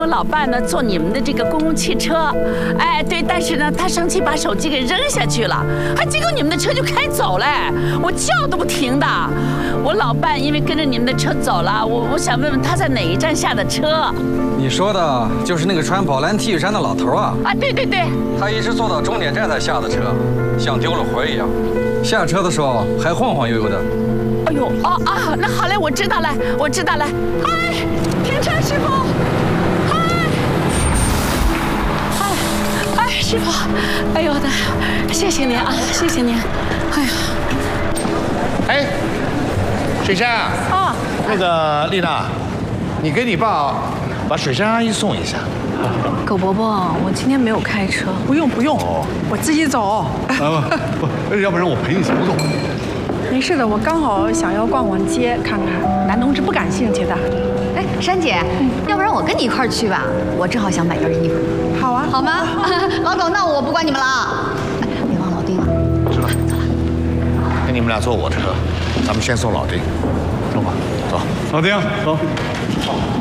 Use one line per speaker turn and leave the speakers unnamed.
我老伴呢坐你们的这个公共汽车，哎，对，但是呢他生气把手机给扔下去了，结果你们的车就开走了，我叫都不停的。我老伴因为跟着你们的车走了，我想问问他在哪一站下的车？
你说的就是那个穿宝蓝 T 恤衫的老头啊？
啊，对对对，
他一直坐到终点站才下的车，像丢了魂一样，下车的时候还晃晃悠悠的。
哎呦，那好嘞，我知道了，我知道了。哎，停车，师傅。哎，师傅，哎呦我的，谢谢您啊，谢谢您。哎呀，
哎，水山啊，那个丽娜，你给你爸把水山阿姨送一下。
狗伯伯，我今天没有开车。
不用，我自己走。
不，要不然我陪你走走。
没事的，我刚好想要逛逛街看看，男同志不感兴趣的。
哎，珊姐，要不然我跟你一块儿去吧，我正好想买件衣服。
好啊，
好吗？老狗，那我不管你们了啊！别忘老丁了。
知道。走了。那你们俩坐我车，咱们先送老丁。走吧，走。
老丁，走。